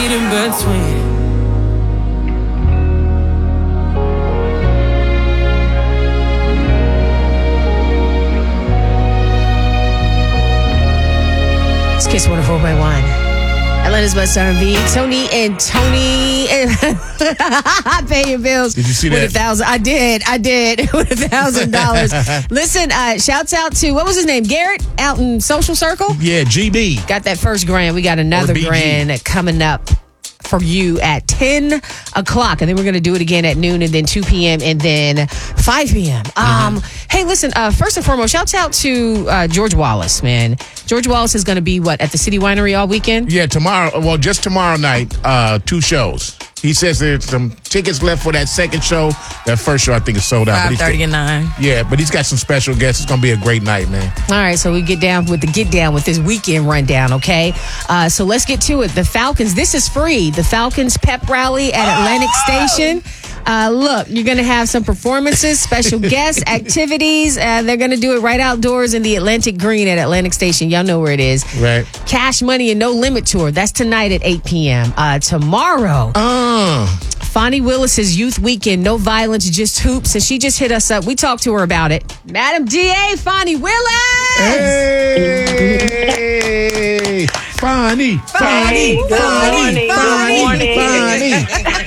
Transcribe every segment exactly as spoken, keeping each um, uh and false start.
read in between. It's Kiss one oh four point one. Atlanta's Best R and B. Tony and Tony. Pay your bills. Did you see with that? A thousand. I did. I did. With a thousand dollars. Listen, uh, shouts out to, what was his name? Garrett out in Social Circle? Yeah, G B. Got that first grand. We got another Or B G. grand coming up for you at ten o'clock. And then we're going to do it again at noon and then two p.m. and then five p.m. Mm-hmm. Um, hey, listen, uh, first and foremost, shouts out to uh, George Wallace, man. George Wallace is going to be, what, at the City Winery all weekend? Yeah, tomorrow. Well, just tomorrow night, uh, two shows. He says there's some tickets left for that second show. That first show, I think, is sold out. five thirty and nine. Yeah, but he's got some special guests. It's going to be a great night, man. All right, so we get down with the get down with this weekend rundown, okay? Uh, so let's get to it. The Falcons, this is free. The Falcons pep rally at Atlantic Oh! Station. Uh, look, you're going to have some performances, special guests, activities. Uh, they're going to do it right outdoors in the Atlantic Green at Atlantic Station. Y'all know where it is. Right. Cash Money and No Limit Tour. That's tonight at eight p.m. Uh, tomorrow. Uh, Fonnie Willis's Youth Weekend, No Violence, Just Hoops. And she just hit us up. We talked to her about it. Madam D A, Fonnie Willis! hey! Fonnie! Fonnie! Good Fonnie! morning. Fonnie! Good Fonnie!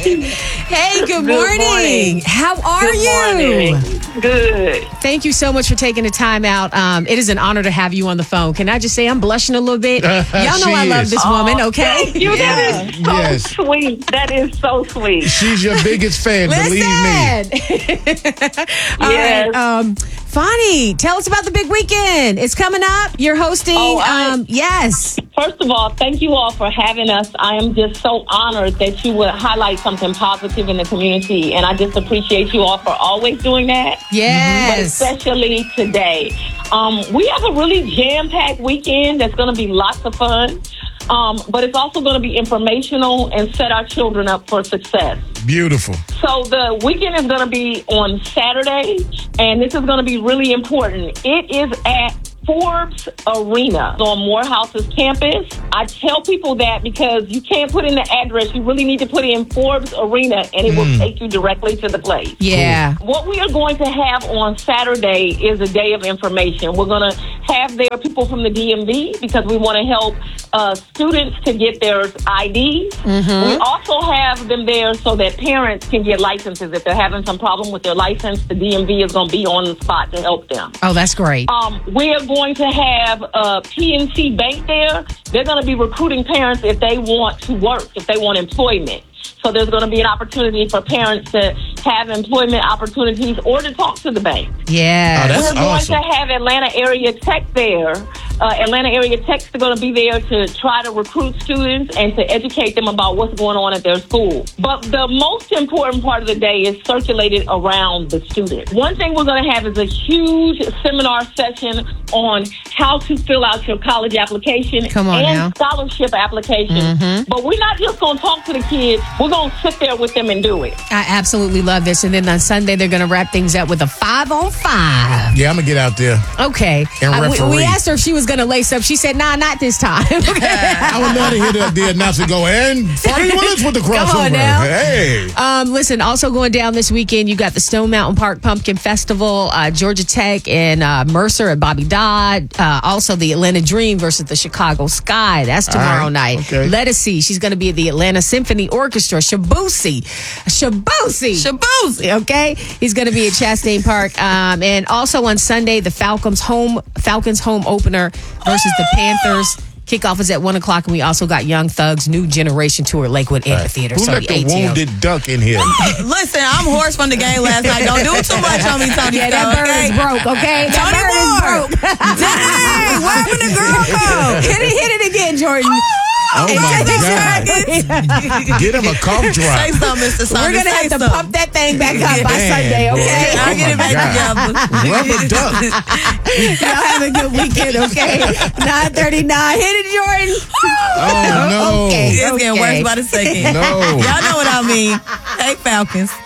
Hey, good, Good morning. morning. How are Good you? morning. Good. Thank you so much for taking the time out. Um, it is an honor to have you on the phone. Can I just say I'm blushing a little bit? Y'all know She I love is. this woman, okay? Thank you. That is so Yes. sweet. That is so sweet. She's your biggest fan, believe me. Listen. All Yes. right, um, Fonnie, tell us about the big weekend. It's coming up. You're hosting. Oh, I- um, yes. First of all, thank you all for having us. I am just so honored that you would highlight something positive in the community, and I just appreciate you all for always doing that. But Yes. especially today. Um, we have a really jam-packed weekend that's going to be lots of fun, um, but it's also going to be informational and set our children up for success. Beautiful. So the weekend is going to be on Saturday, and this is going to be really important. It is at Forbes Arena on Morehouse's campus. I tell people that because you can't put in the address. You really need to put in Forbes Arena, and it will take you directly to the place. Yeah. What we are going to have on Saturday is a day of information. We're going to have there people from the D M V because we want to help uh, students to get their I Ds. Mm-hmm. We also have them there so that parents can get licenses. If they're having some problem with their license, the D M V is going to be on the spot to help them. Oh, that's great. Um, we are going to have uh, P N C Bank there. They're going to be recruiting parents if they want to work, if they want employment. So there's going to be an opportunity for parents to have employment opportunities or to talk to the bank. Yeah. Oh, that's We're going awesome. to have Atlanta Area Tech there. Uh, Atlanta Area Techs are going to be there to try to recruit students and to educate them about what's going on at their school. But the most important part of the day is circulated around the student. One thing we're going to have is a huge seminar session on how to fill out your college application Come on and now. scholarship application. Mm-hmm. But we're not just going to talk to the kids. We're going to sit there with them and do it. I absolutely love this. And then on Sunday, they're going to wrap things up with a five on five. Yeah, I'm going to get out there. Okay. And Uh, we, referee. we asked her if she was going to lace up. She said, nah, not this time. Okay. I would love to hear the, the announcer go, and Fonnie Willis with the crossover. Come on now. Hey. Um, listen, also going down this weekend, you got the Stone Mountain Park Pumpkin Festival, uh, Georgia Tech and uh, Mercer at Bobby Dodd. Uh, also, the Atlanta Dream versus the Chicago Sky. That's tomorrow All right. night. Okay. Let us see. She's going to be at the Atlanta Symphony Orchestra. Shabusi. Shabusi. Shabusi. Okay. He's going to be at Chastain Park. Um, and also on Sunday, the Falcons home Falcons home opener versus the Panthers. Kickoff is at one o'clock, and we also got Young Thug's New Generation Tour at Lakewood Amphitheater. Who So let the A T L. wounded duck in here? Listen, I'm hoarse from the game last night. Don't do too much on me, Tony. Yeah, that bird okay? is broke, okay? That Tony bird is Moore. broke. Dang, what happened to girl code? hit it, hit it again, Jordan. Oh, Hey, my check God. this out. Get him a cough Say drop. something, Mister Saunders. We're gonna Say have to something. pump that thing back up by Man, Sunday, boy. okay? I'll Oh, get it my back together. Rubber duck. Y'all have a good weekend, okay? nine thirty-nine. Hit it, Jordan. Oh, no. Okay. It's getting worse by the second. No. Y'all know what I mean. Hey, Falcons.